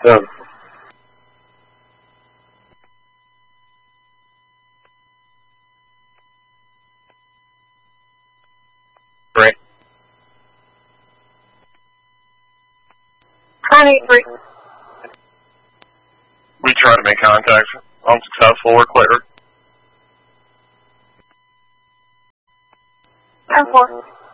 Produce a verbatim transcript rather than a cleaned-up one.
seven. Three. nine eight three. We tried to make contact. Unsuccessful. We're clear. nine four.